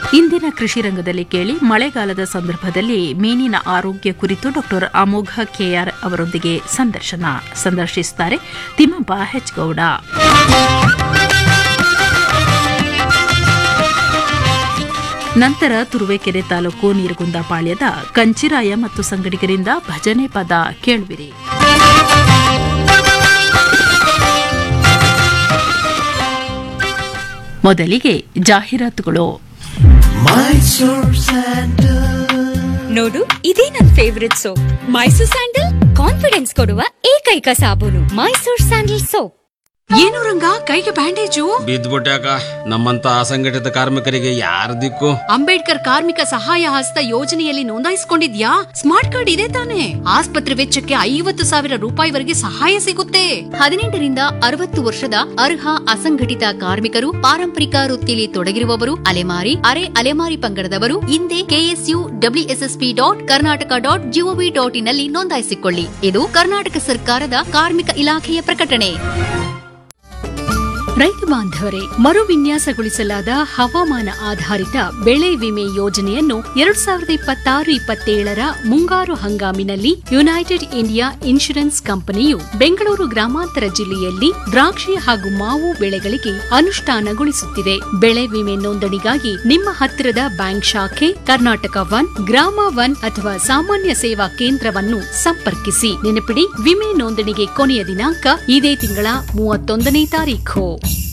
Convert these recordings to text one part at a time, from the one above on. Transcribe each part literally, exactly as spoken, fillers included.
ಇಂದಿನ ಕೃಷಿ ರಂಗದಲ್ಲಿ ಕೇಳಿ ಮಳೆಗಾಲದ ಸಂದರ್ಭದಲ್ಲಿ ಮೀನಿನ ಆರೋಗ್ಯ ಕುರಿತು ಡಾಕ್ಟರ್ ಅಮೋಘ ಕೆಆರ್ ಅವರೊಂದಿಗೆ ಸಂದರ್ಶನ ಸಂದರ್ಶಿಸುತ್ತಾರೆ ತಿಮ್ಮಪ್ಪ ಹೆಚ್ಗೌಡ. ನಂತರ ತುರುವೇಕೆರೆ ತಾಲೂಕು ನೀರುಗುಂದ ಪಾಳ್ಯದ ಕಂಚಿರಾಯ ಮತ್ತು ಸಂಗಡಿಗರಿಂದ ಭಜನೆ ಪದ ಕೇಳುವಿರಿ. ಮೊದಲಿಗೆ ಜಾಹೀರಾತುಗಳು. ನೋಡು, ಇದೇ ನನ್ favourite soap. Mysore sandal confidence ಕೊಡುವ ಏಕೈಕ ಸಾಬೂನು ಮೈಸೂರ್ ಸ್ಯಾಂಡಲ್ ಸೋಪ್. ಏನು ರಂಗ, ಕೈಗೆ ಬ್ಯಾಂಡೇಜು? ಬಿದ್ದ್ಬಿಟ್ಯಾಕ. ನಮ್ಮಂತ ಅಸಂಘಟಿತ ಕಾರ್ಮಿಕರಿಗೆ ಯಾರ ದಿಕ್ಕು? ಅಂಬೇಡ್ಕರ್ ಕಾರ್ಮಿಕ ಸಹಾಯ ಹಸ್ತ ಯೋಜನೆಯಲ್ಲಿ ನೋಂದಾಯಿಸಿಕೊಂಡಿದ್ಯಾ? ಸ್ಮಾರ್ಟ್ ಕಾರ್ಡ್ ಇದೆ ತಾನೆ? ಆಸ್ಪತ್ರೆ ವೆಚ್ಚಕ್ಕೆ ಐವತ್ತು ಸಾವಿರ ರೂಪಾಯಿವರೆಗೆ ಸಹಾಯ ಸಿಗುತ್ತೆ. ಹದಿನೆಂಟರಿಂದ ಅರವತ್ತು ವರ್ಷದ ಅರ್ಹ ಅಸಂಘಟಿತ ಕಾರ್ಮಿಕರು, ಪಾರಂಪರಿಕ ವೃತ್ತಿಯಲ್ಲಿ ತೊಡಗಿರುವವರು, ಅಲೆಮಾರಿ ಅರೆ ಅಲೆಮಾರಿ ಪಂಗಡದವರು ಹಿಂದೆ KSU WSSP dot Karnataka dot gov dot in ನಲ್ಲಿ ನೋಂದಾಯಿಸಿಕೊಳ್ಳಿ. ಇದು ಕರ್ನಾಟಕ ಸರ್ಕಾರದ ಕಾರ್ಮಿಕ ಇಲಾಖೆಯ ಪ್ರಕಟಣೆ. ರೈತ ಬಾಂಧವರೇ, ಮರು ವಿನ್ಯಾಸಗೊಳಿಸಲಾದ ಹವಾಮಾನ ಆಧಾರಿತ ಬೆಳೆ ವಿಮೆ ಯೋಜನೆಯನ್ನು ಎರಡ್ ಸಾವಿರದ ಇಪ್ಪತ್ತಾರು ಇಪ್ಪತ್ತೇಳರ ಮುಂಗಾರು ಹಂಗಾಮಿನಲ್ಲಿ ಯುನೈಟೆಡ್ ಇಂಡಿಯಾ ಇನ್ಶೂರೆನ್ಸ್ ಕಂಪನಿಯು ಬೆಂಗಳೂರು ಗ್ರಾಮಾಂತರ ಜಿಲ್ಲೆಯಲ್ಲಿ ದ್ರಾಕ್ಷಿ ಹಾಗೂ ಮಾವು ಬೆಳೆಗಳಿಗೆ ಅನುಷ್ಠಾನಗೊಳಿಸುತ್ತಿದೆ. ಬೆಳೆ ವಿಮೆ ನೋಂದಣಿಗಾಗಿ ನಿಮ್ಮ ಹತ್ತಿರದ ಬ್ಯಾಂಕ್ ಶಾಖೆ, ಕರ್ನಾಟಕ ವನ್, ಗ್ರಾಮ ವನ್ ಅಥವಾ ಸಾಮಾನ್ಯ ಸೇವಾ ಕೇಂದ್ರವನ್ನು ಸಂಪರ್ಕಿಸಿ. ನೆನಪಿಡಿ, ವಿಮೆ ನೋಂದಣಿಗೆ ಕೊನೆಯ ದಿನಾಂಕ ಇದೇ ತಿಂಗಳ ಮೂವತ್ತೊಂದನೇ ತಾರೀಖು.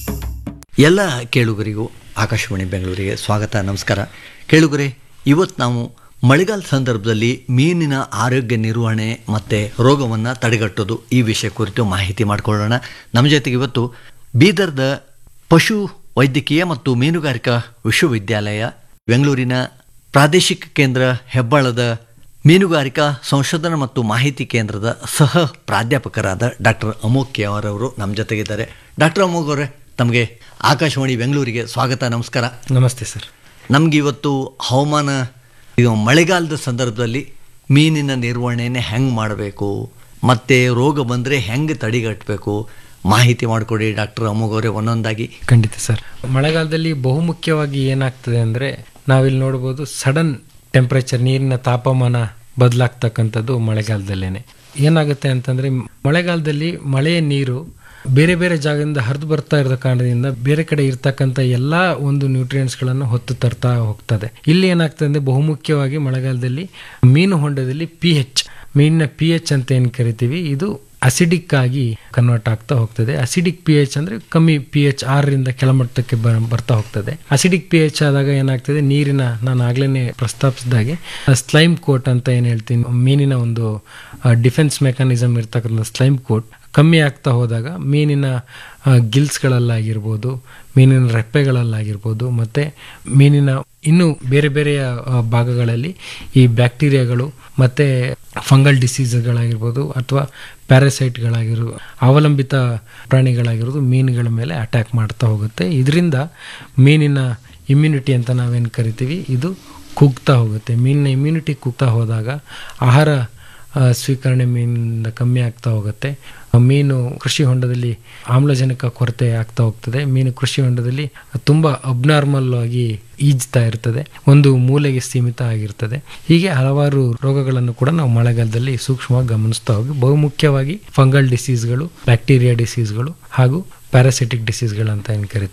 ಎಲ್ಲ ಕೇಳುಗರಿಗೂ ಆಕಾಶವಾಣಿ ಬೆಂಗಳೂರಿಗೆ ಸ್ವಾಗತ, ನಮಸ್ಕಾರ. ಕೇಳುಗರೆ, ಇವತ್ತು ನಾವು ಮಳೆಗಾಲ ಸಂದರ್ಭದಲ್ಲಿ ಮೀನಿನ ಆರೋಗ್ಯ ನಿರ್ವಹಣೆ ಮತ್ತು ರೋಗವನ್ನು ತಡೆಗಟ್ಟೋದು ಈ ವಿಷಯ ಕುರಿತು ಮಾಹಿತಿ ಮಾಡಿಕೊಳ್ಳೋಣ. ನಮ್ಮ ಜೊತೆಗೆ ಇವತ್ತು ಬೀದರ್ದ ಪಶು ವೈದ್ಯಕೀಯ ಮತ್ತು ಮೀನುಗಾರಿಕಾ ವಿಶ್ವವಿದ್ಯಾಲಯ ಬೆಂಗಳೂರಿನ ಪ್ರಾದೇಶಿಕ ಕೇಂದ್ರ ಹೆಬ್ಬಾಳದ ಮೀನುಗಾರಿಕಾ ಸಂಶೋಧನಾ ಮತ್ತು ಮಾಹಿತಿ ಕೇಂದ್ರದ ಸಹ ಪ್ರಾಧ್ಯಾಪಕರಾದ ಡಾಕ್ಟರ್ ಅಮೋಘ್ ಕೆಆರ್ ಅವರು ನಮ್ಮ ಜೊತೆಗಿದ್ದಾರೆ. ಡಾಕ್ಟರ್ ಅಮೋಘ್ ಅವರೇ, ತಮಗೆ ಆಕಾಶವಾಣಿ ಬೆಂಗಳೂರಿಗೆ ಸ್ವಾಗತ, ನಮಸ್ಕಾರ. ನಮಸ್ತೆ ಸರ್. ನಮ್ಗೆ ಇವತ್ತು ಹವಾಮಾನ, ಇದು ಮಳೆಗಾಲದ ಸಂದರ್ಭದಲ್ಲಿ ಮೀನಿನ ನಿರ್ವಹಣೆಯನ್ನು ಹೆಂಗೆ ಮಾಡಬೇಕು ಮತ್ತು ರೋಗ ಬಂದರೆ ಹೆಂಗೆ ತಡೆಗಟ್ಟಬೇಕು ಮಾಹಿತಿ ಮಾಡಿಕೊಡಿ ಡಾಕ್ಟರ್ ಅಮೋಘ್ ಅವರೇ, ಒಂದೊಂದಾಗಿ. ಖಂಡಿತ ಸರ್. ಮಳೆಗಾಲದಲ್ಲಿ ಬಹುಮುಖ್ಯವಾಗಿ ಏನಾಗ್ತದೆ ಅಂದರೆ, ನಾವಿಲ್ಲಿ ನೋಡ್ಬೋದು ಸಡನ್ ಟೆಂಪ್ರೇಚರ್, ನೀರಿನ ತಾಪಮಾನ ಬದಲಾಗ್ತಕ್ಕಂಥದ್ದು ಮಳೆಗಾಲದಲ್ಲೇನೆ. ಏನಾಗುತ್ತೆ ಅಂತಂದರೆ, ಮಳೆಗಾಲದಲ್ಲಿ ಮಳೆಯ ನೀರು ಬೇರೆ ಬೇರೆ ಜಾಗದಿಂದ ಹರಿದು ಬರ್ತಾ ಇರೋ ಕಾರಣದಿಂದ ಬೇರೆ ಕಡೆ ಇರ್ತಕ್ಕಂಥ ಎಲ್ಲ ಒಂದು ನ್ಯೂಟ್ರಿಯೆಂಟ್ಸ್ಗಳನ್ನು ಹೊತ್ತು ತರ್ತಾ ಹೋಗ್ತದೆ. ಇಲ್ಲಿ ಏನಾಗ್ತದೆ ಅಂದರೆ, ಬಹುಮುಖ್ಯವಾಗಿ ಮಳೆಗಾಲದಲ್ಲಿ ಮೀನು ಹೊಂಡದಲ್ಲಿ ಪಿ ಎಚ್, ಮೀನಿನ ಪಿ ಎಚ್ ಅಂತ ಏನು ಕರಿತೀವಿ, ಇದು ಅಸಿಡಿಕ್ ಆಗಿ ಕನ್ವರ್ಟ್ ಆಗ್ತಾ ಹೋಗ್ತದೆ. ಅಸಿಡಿಕ್ ಪಿ ಎಚ್ ಅಂದರೆ ಕಮ್ಮಿ ಪಿ ಎಚ್, ಆರರಿಂದ ಕೆಳಮಟ್ಟಕ್ಕೆ ಬರ್ತಾ ಹೋಗ್ತದೆ. ಅಸಿಡಿಕ್ ಪಿ ಎಚ್ ಆದಾಗ ಏನಾಗ್ತದೆ, ನೀರಿನ, ನಾನು ಆಗ್ಲೇ ಪ್ರಸ್ತಾಪಿಸಿದಾಗೆ ಸ್ಲೈಮ್ ಕೋಟ್ ಅಂತ ಏನು ಹೇಳ್ತೀನಿ, ಮೀನಿನ ಒಂದು ಡಿಫೆನ್ಸ್ ಮೆಕ್ಯಾನಿಸಮ್ ಇರ್ತಕ್ಕಂಥ ಸ್ಲೈಮ್ ಕೋಟ್ ಕಮ್ಮಿ ಆಗ್ತಾ ಹೋದಾಗ ಮೀನಿನ ಗಿಲ್ಸ್ಗಳಲ್ಲಾಗಿರ್ಬೋದು, ಮೀನಿನ ರೆಪ್ಪೆಗಳಲ್ಲಾಗಿರ್ಬೋದು, ಮತ್ತು ಮೀನಿನ ಇನ್ನೂ ಬೇರೆ ಬೇರೆಯ ಭಾಗಗಳಲ್ಲಿ ಈ ಬ್ಯಾಕ್ಟೀರಿಯಾಗಳು ಮತ್ತು ಫಂಗಲ್ ಡಿಸೀಸ್ಗಳಾಗಿರ್ಬೋದು ಅಥವಾ ಪ್ಯಾರಾಸೈಟ್ಗಳಾಗಿರ್ಬೋದು, ಅವಲಂಬಿತ ಪ್ರಾಣಿಗಳಾಗಿರೋದು ಮೀನುಗಳ ಮೇಲೆ ಅಟ್ಯಾಕ್ ಮಾಡ್ತಾ ಹೋಗುತ್ತೆ. ಇದರಿಂದ ಮೀನಿನ ಇಮ್ಯುನಿಟಿ ಅಂತ ನಾವೇನು ಕರಿತೀವಿ, ಇದು ಕುಗ್ತಾ ಹೋಗುತ್ತೆ. ಮೀನಿನ ಇಮ್ಯುನಿಟಿ ಕುಗ್ತಾ ಹೋದಾಗ ಆಹಾರ ಸ್ವೀಕರಣೆ ಮೀನಿಂದ ಕಮ್ಮಿ ಆಗ್ತಾ ಹೋಗುತ್ತೆ. ಮೀನು ಕೃಷಿ ಹೊಂಡದಲ್ಲಿ ಆಮ್ಲಜನಕ ಕೊರತೆ ಆಗ್ತಾ ಹೋಗ್ತದೆ. ಮೀನು ಕೃಷಿ ಹೊಂಡದಲ್ಲಿ ತುಂಬ ಅಬ್ನಾರ್ಮಲ್ ಆಗಿ ಈಜ್ತಾ ಇರ್ತದೆ, ಒಂದು ಮೂಲೆಗೆ ಸೀಮಿತ ಆಗಿರ್ತದೆ. ಹೀಗೆ ಹಲವಾರು ರೋಗಗಳನ್ನು ಕೂಡ ನಾವು ಮಳೆಗಾಲದಲ್ಲಿ ಸೂಕ್ಷ್ಮವಾಗಿ ಗಮನಿಸ್ತಾ ಹೋಗಿ, ಬಹುಮುಖ್ಯವಾಗಿ ಫಂಗಲ್ ಡಿಸೀಸ್ಗಳು, ಬ್ಯಾಕ್ಟೀರಿಯಾ ಡಿಸೀಸ್ಗಳು ಹಾಗೂ ಪ್ಯಾರಾಸಿಟಿಕ್ ಡಿಸೀಸ್ಗಳು ಅಂತ ಏನು ಕರಿತೀವಿ.